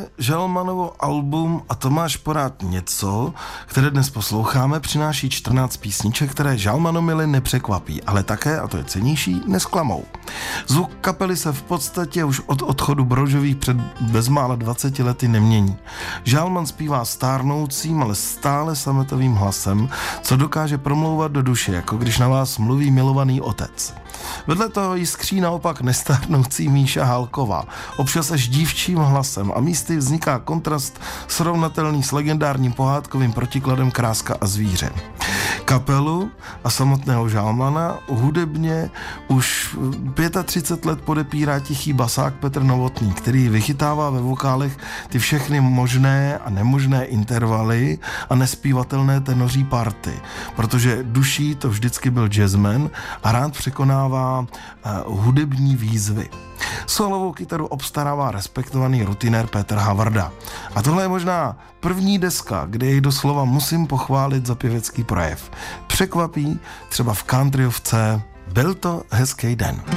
Žalmanovo album A to máš porád něco, které dnes posloucháme, přináší 14 písniček, které žalmanomily nepřekvapí, ale také, a to je cennější, nesklamou. Zvuk kapely se v podstatě už od odchodu Brožových před bezmála 20 lety nemění. Žalman zpívá stárnoucím, ale stále sametovým hlasem, co dokáže promlouvat do duše, jako když na vás mluví milovaný otec. Vedle toho jiskří naopak nestárnoucí Míša Halková, občas až dívčím hlasem, a místy vzniká kontrast srovnatelný s legendárním pohádkovým protikladem Kráska a zvíře. Kapelu a samotného Žalmana hudebně už 35 let podepírá tichý basák Petr Novotný, který vychytává ve vokálech ty všechny možné a nemožné intervaly a nespívatelné tenoří party, protože duší to vždycky byl jazzman a rád překonává hudební výzvy. Solovou kytaru obstarává respektovaný rutinér Petr Havrda. A tohle je možná první deska, kde jej doslova musím pochválit za pěvecký projev. Překvapí třeba v countryovce Byl to hezký den.